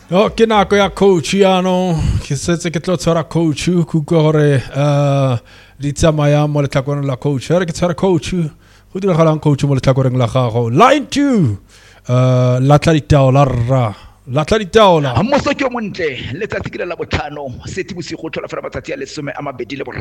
Ke nako ya coach yaanong ke setse ke tlo tshwara coach go gore di tsamaya mo letlakoreng la coach re ke tshwara coach go diragalang coach mo letlakoreng la gago line 2 latla ditaola Mmoso ke o montle letsatsi ke la botlhano seti bosigo tlhola fela matsatsi a lesome a mabedi le